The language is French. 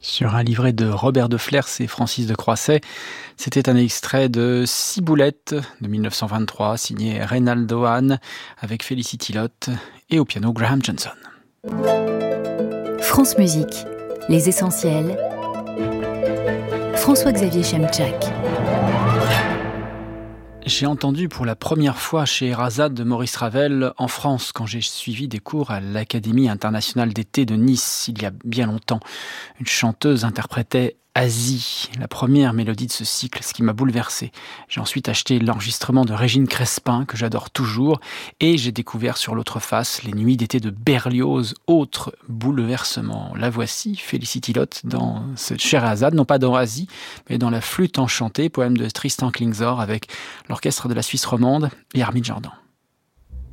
Sur un livret de Robert de Flers et Francis de Croisset, c'était un extrait de Ciboulette de 1923, signé Reynaldo Hahn, avec Felicity Lott et au piano Graham Johnson. France Musique, les essentiels. François-Xavier Chemchak. J'ai entendu pour la première fois Scheherazade de Maurice Ravel en France quand j'ai suivi des cours à l'Académie internationale d'été de Nice il y a bien longtemps. Une chanteuse interprétait Asie, la première mélodie de ce cycle, ce qui m'a bouleversé. J'ai ensuite acheté l'enregistrement de Régine Crespin, que j'adore toujours, et j'ai découvert sur l'autre face les nuits d'été de Berlioz, autre bouleversement. La voici, Felicity Lott, dans ce Scheherazade, non pas dans Asie, mais dans La Flûte enchantée, poème de Tristan Klingzor, avec l'orchestre de la Suisse romande et Armin Jordan.